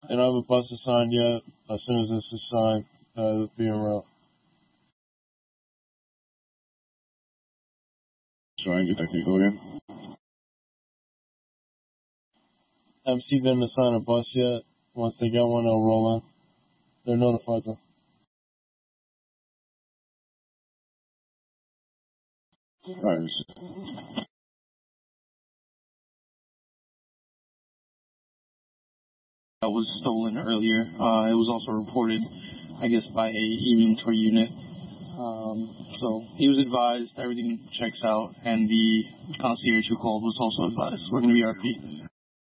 They don't have a bus assigned yet. As soon as it's assigned, it'll be en route. Sorry, get technical again. Haven't seen them assign a bus yet. Once they get one, they'll roll in. They're notified though. Alright. That was stolen earlier. It was also reported, I guess, by a inventory unit. So he was advised, everything checks out, and the concierge who called was also advised. We're going to be RP.